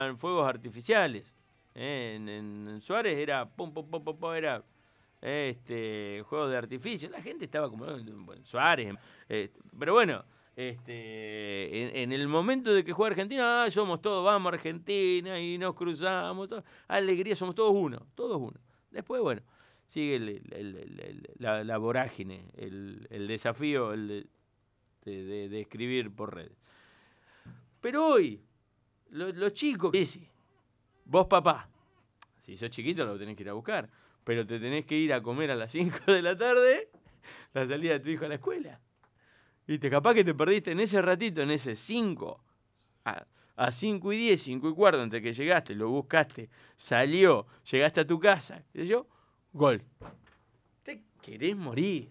fuegos artificiales. En Suárez era pum, pum, pum, pum, pum, era juegos de artificio. La gente estaba como bueno, Suárez. Pero bueno, en el momento de que juega Argentina, somos todos, vamos a Argentina y nos cruzamos. Alegría, somos todos uno, todos uno. Después, bueno, sigue la vorágine, el desafío de escribir por redes. Pero hoy, los chicos, sí, vos papá, si sos chiquito lo tenés que ir a buscar, pero te tenés que ir a comer a las 5 de la tarde la salida de tu hijo a la escuela. ¿Viste? Capaz que te perdiste en ese ratito, en ese 5 a 5 y 10, 5 y cuarto, entre que llegaste, lo buscaste, salió, llegaste a tu casa, qué sé yo, gol. Te querés morir,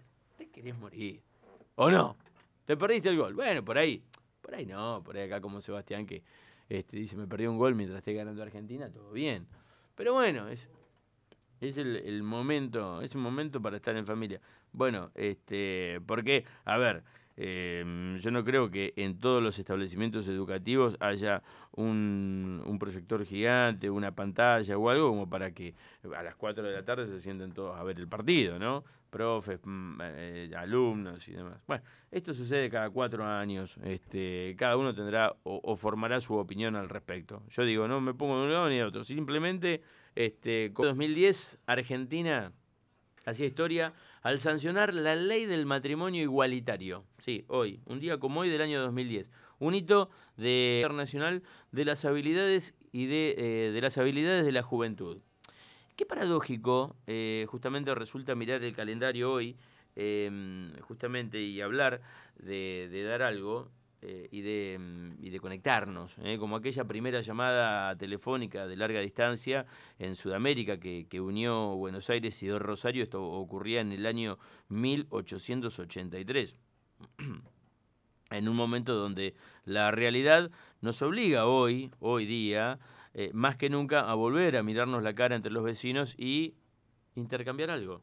¿o no? Te perdiste el gol. Bueno, por ahí no, por ahí acá como Sebastián que dice, me perdí un gol mientras esté ganando Argentina, todo bien. Pero bueno, es el momento, es un momento para estar en familia. Bueno, porque, a ver, yo no creo que en todos los establecimientos educativos haya un proyector gigante, una pantalla o algo como para que a las 4 de la tarde se sienten todos a ver el partido, ¿no? Profes, alumnos y demás. Bueno, esto sucede cada 4 años. Cada uno tendrá o formará su opinión al respecto. Yo digo, no me pongo de un lado ni de otro. Simplemente, con 2010, Argentina hacía historia al sancionar la ley del matrimonio igualitario. Sí, hoy, un día como hoy del año 2010. Un hito internacional de las habilidades y de las habilidades de la juventud. Qué paradójico, justamente resulta mirar el calendario hoy, justamente y hablar de dar algo y de conectarnos, como aquella primera llamada telefónica de larga distancia en Sudamérica que unió Buenos Aires y Rosario. Esto ocurría en el año 1883. En un momento donde la realidad nos obliga hoy día, más que nunca, a volver a mirarnos la cara entre los vecinos y intercambiar algo,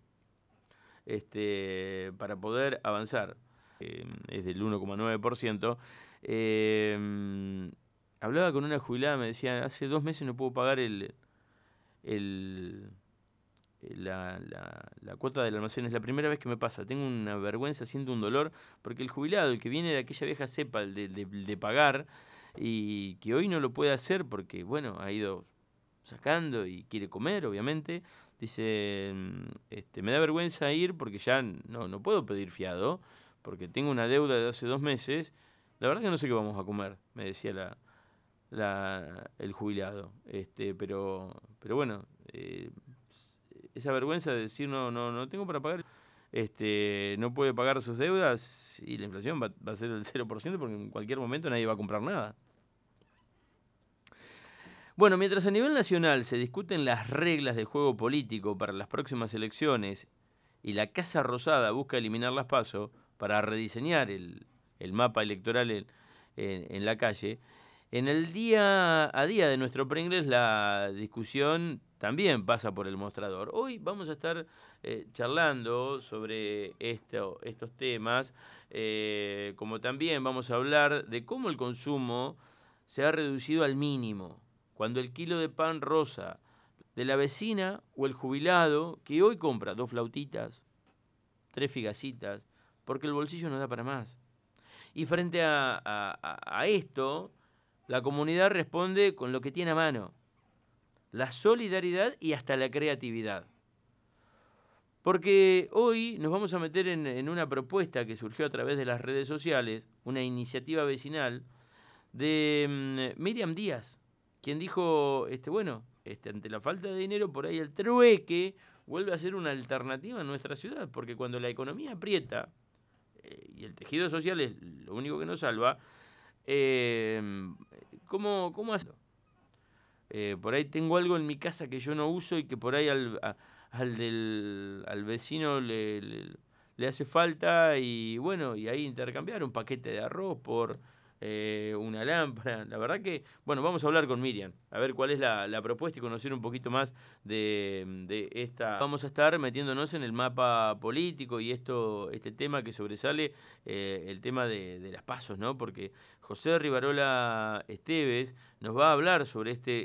para poder avanzar. Es del 1,9%. Hablaba con una jubilada, me decía, hace 2 meses no puedo pagar el, la cuota del almacén. Es la primera vez que me pasa. Tengo una vergüenza, siento un dolor, porque el jubilado, el que viene de aquella vieja cepa de pagar, y que hoy no lo puede hacer porque, bueno, ha ido sacando y quiere comer, obviamente, dice, me da vergüenza ir porque ya no puedo pedir fiado, porque tengo una deuda de hace 2 meses. La verdad que no sé qué vamos a comer, me decía el jubilado. Pero bueno, esa vergüenza de decir no tengo para pagar, no puede pagar sus deudas y la inflación va a ser del 0% porque en cualquier momento nadie va a comprar nada. Bueno, mientras a nivel nacional se discuten las reglas del juego político para las próximas elecciones y la Casa Rosada busca eliminar las PASO para rediseñar el mapa electoral en la calle, en el día a día de nuestro Pringles la discusión también pasa por el mostrador. Hoy vamos a estar charlando sobre estos temas, como también vamos a hablar de cómo el consumo se ha reducido al mínimo. Cuando el kilo de pan rosa de la vecina o el jubilado que hoy compra 2 flautitas, 3 figacitas, porque el bolsillo no da para más. Y frente a esto, la comunidad responde con lo que tiene a mano: la solidaridad y hasta la creatividad. Porque hoy nos vamos a meter en una propuesta que surgió a través de las redes sociales, una iniciativa vecinal de Miriam Díaz, quien dijo, ante la falta de dinero, por ahí el trueque vuelve a ser una alternativa en nuestra ciudad, porque cuando la economía aprieta y el tejido social es lo único que nos salva, ¿cómo hacerlo? Por ahí tengo algo en mi casa que yo no uso y que por ahí al vecino le hace falta, y bueno, y ahí intercambiar un paquete de arroz por una lámpara. La verdad que, bueno, vamos a hablar con Miriam, a ver cuál es la propuesta y conocer un poquito más de esta. Vamos a estar metiéndonos en el mapa político y este tema que sobresale, el tema de las PASO, ¿no? Porque José Rivarola Esteves nos va a hablar sobre